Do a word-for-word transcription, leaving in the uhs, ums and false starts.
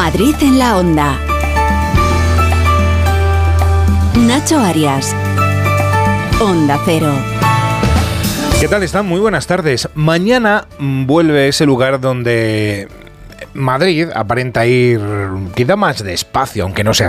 Madrid en la Onda. Nacho Arias. Onda Cero. ¿Qué tal están? Muy buenas tardes. Mañana vuelve ese lugar donde Madrid aparenta ir quizá más despacio, aunque no sea